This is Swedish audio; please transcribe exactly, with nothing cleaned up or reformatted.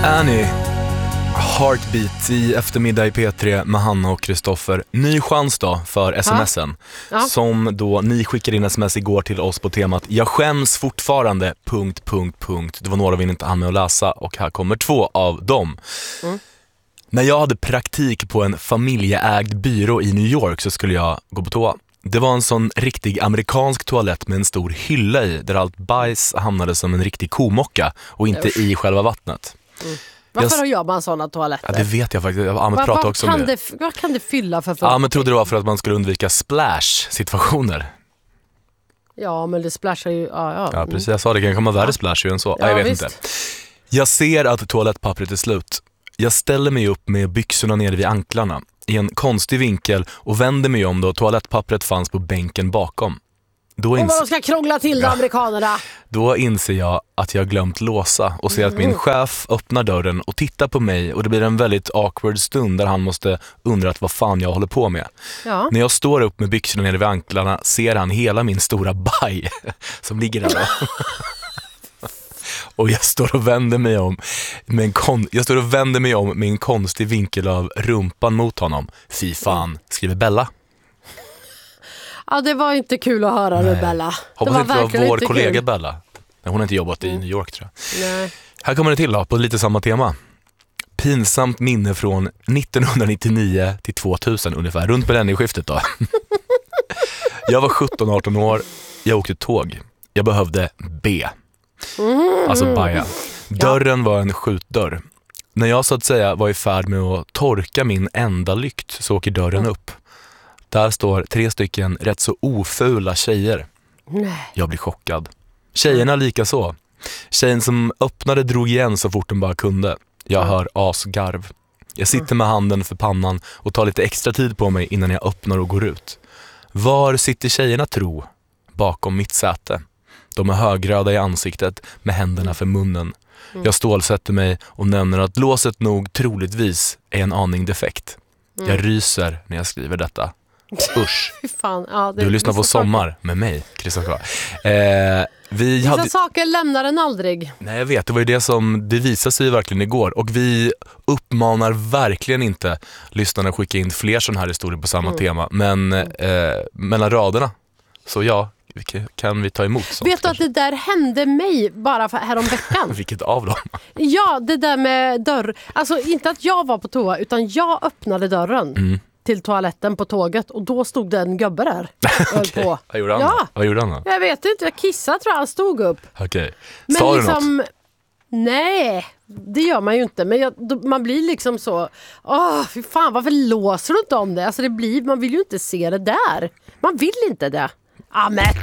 Annie, Heartbeat i eftermiddag i P tre med Hanna och Kristoffer. Ny chans då för smsen. Ja. Ja. Som då ni skickade in sms igår till oss på temat Jag skäms fortfarande, punkt, punkt, punkt. Det var några vi inte hann med att läsa och här kommer två av dem. Mm. När jag hade praktik på en familjeägd byrå i New York så skulle jag gå på toa. Det var en sån riktig amerikansk toalett med en stor hylla i där allt bajs hamnade som en riktig komocka och inte Usch. i själva vattnet. Mm. Varför jag... gör man sådana toaletter? Ja, det vet jag faktiskt. Jag har Va, pratat också om det. det. Vad kan det fylla för för? Ja, men trodde det var för att man skulle undvika splash-situationer. Ja, men det splashar ju... Ja, ja. ja precis. Jag sa det kan komma värre splash ju än så. Ja, jag vet visst. inte. Jag ser att toalettpappret är slut. Jag ställer mig upp med byxorna nere vid anklarna i en konstig vinkel och vänder mig om då toalettpappret fanns på bänken bakom. Då ins- och vad ska krångla till ja. amerikanerna? Då inser jag att jag glömt låsa och ser att min chef öppnar dörren och tittar på mig och det blir en väldigt awkward stund där han måste undra vad fan jag håller på med. Ja. När jag står upp med byxorna nere vid anklarna ser han hela min stora baj som ligger där då. Och jag står och vänder mig om med en kon- jag står och vänder mig om med en konstig vinkel av rumpan mot honom. Fy fan, skriver Bella. Ja, det var inte kul att höra det, Bella. Hoppas det var inte det var vår kollega kul. Bella. Men hon har inte jobbat mm. i New York tror jag. Nej. Här kommer det till då, på lite samma tema. Pinsamt minne från nittonhundranittionio till tvåtusen ungefär, runt millennieskiftet då. Jag var sjutton arton år, jag åkte tåg. Jag behövde B. Mm. Alltså baja. Dörren ja. var en skjutdörr. När jag så att säga var i färd med att torka min enda lykt så åker dörren mm. upp. Där står tre stycken rätt så ofula tjejer. Nej. Jag blir chockad. Tjejerna lika så. Tjejen som öppnade drog igen så fort de bara kunde. Jag mm. hör asgarv. Jag sitter med handen för pannan och tar lite extra tid på mig innan jag öppnar och går ut. Var sitter tjejerna tro? Bakom mitt säte. De är högröda i ansiktet med händerna för munnen. Mm. Jag stålsätter mig och nämner att låset nog troligtvis är en aning defekt. Mm. Jag ryser när jag skriver detta. Usch. Fan, ja, det, du lyssnar på Sommar saker. Med mig, Kristoffer. Eh, vi Vissa hade... saker lämnar den aldrig. Nej, jag vet. Det var ju det som det visade sig verkligen igår. Och vi uppmanar verkligen inte lyssnarna att skicka in fler sådana här historier på samma mm. tema. Men eh, mellan raderna, så ja, kan vi ta emot sånt. Vet du att det där hände mig bara för häromveckan? Vilket av dem? Ja, det där med dörr. Alltså inte att jag var på toa, utan jag öppnade dörren. Mm. till toaletten på tåget och då stod det en gubbe där. Okay. På. Vad gjorde han? Ja. Vad gjorde han då? Jag vet inte, jag kissade tror jag han stod upp. Okej. Okay. Men sa liksom, du något? Nej, det gör man ju inte. Men jag, då, man blir liksom så, åh fy fan, varför låser du inte om det? Alltså det blir, man vill ju inte se det där. Man vill inte det. Amen.